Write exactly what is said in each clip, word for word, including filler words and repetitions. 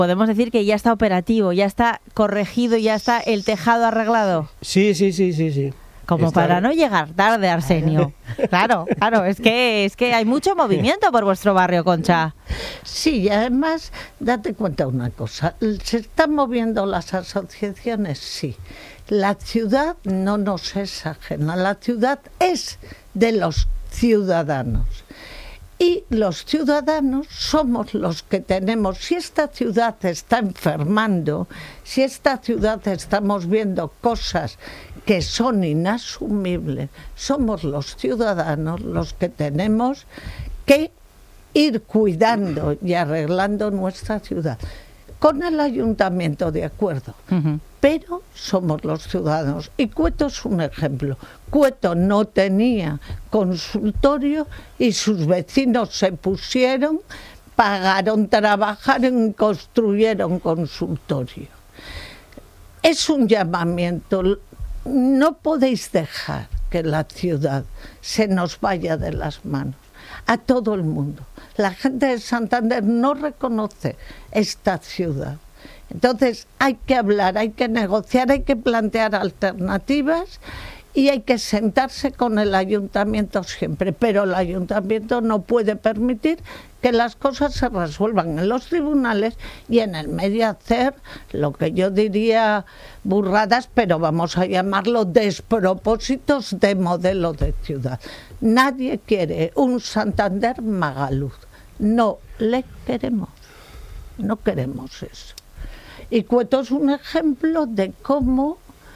podemos decir que ya está operativo, ya está corregido, ya está el tejado arreglado. Sí, sí, sí, sí, sí. Como está... para no llegar tarde, Arsenio. Claro, claro, es que es que hay mucho movimiento por vuestro barrio, Concha. Sí, y además, date cuenta una cosa, ¿se están moviendo las asociaciones? Sí. La ciudad no nos es ajena, la ciudad es de los ciudadanos. Y los ciudadanos somos los que tenemos, si esta ciudad está enfermando, si esta ciudad estamos viendo cosas que son inasumibles, somos los ciudadanos los que tenemos que ir cuidando y arreglando nuestra ciudad. Con el ayuntamiento, de acuerdo, uh-huh. pero somos los ciudadanos. Y Cueto es un ejemplo. Cueto no tenía consultorio y sus vecinos se pusieron, pagaron, trabajaron y construyeron consultorio. Es un llamamiento. No podéis dejar que la ciudad se nos vaya de las manos. A todo el mundo. La gente de Santander no reconoce esta ciudad. Entonces hay que hablar, hay que negociar, hay que plantear alternativas y hay que sentarse con el ayuntamiento siempre. Pero el ayuntamiento no puede permitir que las cosas se resuelvan en los tribunales y en el medio hacer lo que yo diría burradas, pero vamos a llamarlo despropósitos de modelo de ciudad. Nadie quiere un Santander Magaluz. No le queremos. No queremos eso. Y Cueto es un ejemplo de cómo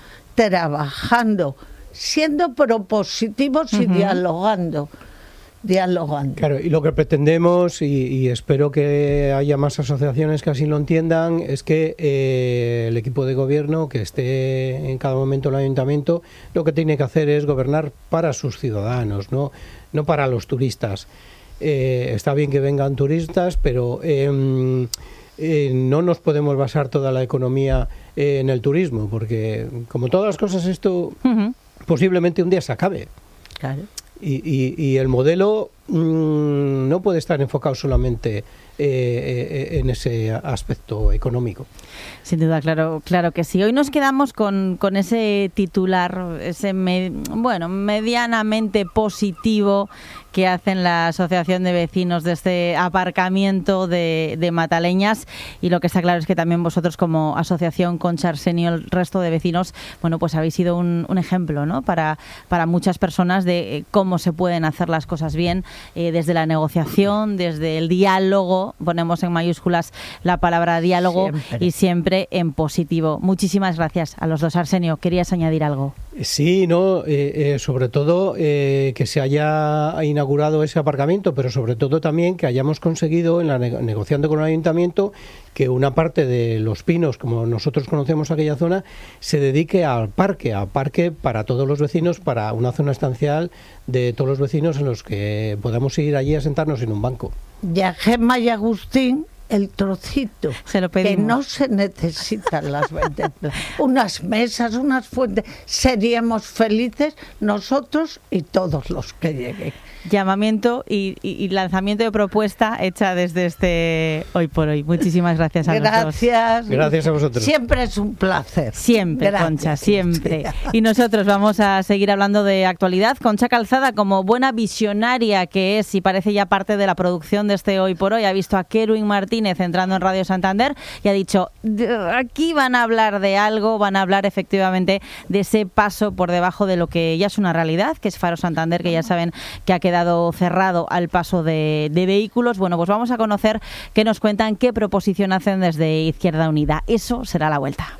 trabajando, siendo propositivos y uh-huh. dialogando. dialogando. Claro, y lo que pretendemos, y, y espero que haya más asociaciones que así lo entiendan, es que eh, el equipo de gobierno que esté en cada momento en el ayuntamiento, lo que tiene que hacer es gobernar para sus ciudadanos, no, no para los turistas. Eh, está bien que vengan turistas, pero eh, eh, no nos podemos basar toda la economía eh, en el turismo, porque como todas las cosas esto uh-huh. posiblemente un día se acabe. Claro. Y, y, y el modelo mmm, no puede estar enfocado solamente eh, eh, en ese aspecto económico. Sin duda, claro, claro que sí. Hoy nos quedamos con, con ese titular, ese me, bueno, medianamente positivo que hacen la Asociación de Vecinos de este aparcamiento de, de Mataleñas, y lo que está claro es que también vosotros como asociación Concha, Arsenio, el resto de vecinos, bueno, pues habéis sido un, un ejemplo, ¿no? Para, para muchas personas de eh, cómo se pueden hacer las cosas bien, eh, desde la negociación, desde el diálogo, ponemos en mayúsculas la palabra diálogo, siempre. Y siempre en positivo. Muchísimas gracias a los dos. Arsenio, ¿querías añadir algo? Sí, no, eh, eh, sobre todo eh, que se haya inaugurado ese aparcamiento, pero sobre todo también que hayamos conseguido, en la ne- negociando con el ayuntamiento, que una parte de Los Pinos, como nosotros conocemos aquella zona, se dedique al parque, al parque para todos los vecinos, para una zona estancial de todos los vecinos en los que podamos ir allí a sentarnos en un banco. Y a Gemma y Agustín, el trocito, se lo pedimos. Que no se necesitan las veinte, unas mesas, unas fuentes, seríamos felices nosotros y todos los que lleguen. Llamamiento y, y, y lanzamiento de propuesta hecha desde este Hoy por Hoy. Muchísimas gracias a Gracias. los dos. Gracias a vosotros. Siempre es un placer. Siempre, gracias, Concha, siempre. Y nosotros vamos a seguir hablando de actualidad. Concha Calzada, como buena visionaria que es y parece ya parte de la producción de este Hoy por Hoy, ha visto a Kerwin Martínez entrando en Radio Santander y ha dicho, aquí van a hablar de algo, van a hablar efectivamente de ese paso por debajo de lo que ya es una realidad, que es Faro Santander, que ya saben que ha quedado cerrado al paso de, de vehículos. Bueno, pues vamos a conocer qué nos cuentan, qué proposición hacen desde Izquierda Unida. Eso será la vuelta.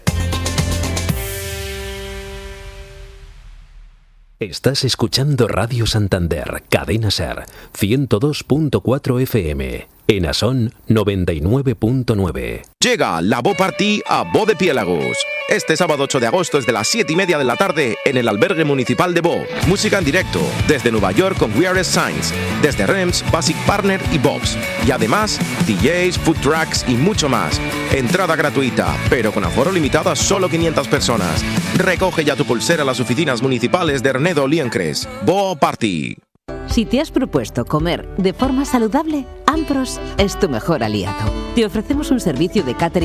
Estás escuchando Radio Santander, Cadena Ser, ciento dos punto cuatro F M. En Asón, noventa y nueve punto nueve. Llega la Bo Party a Bo de Piélagos. Este sábado ocho de agosto desde las siete y media de la tarde en el albergue municipal de Bo. Música en directo desde Nueva York con We Are Signs, desde Rems, Basic Partner y Bobs. Y además D Js, food trucks y mucho más. Entrada gratuita, pero con aforo limitado a solo quinientas personas. Recoge ya tu pulsera a las oficinas municipales de Ernedo Liencres. Bo Party. Si te has propuesto comer de forma saludable, Ampros es tu mejor aliado. Te ofrecemos un servicio de catering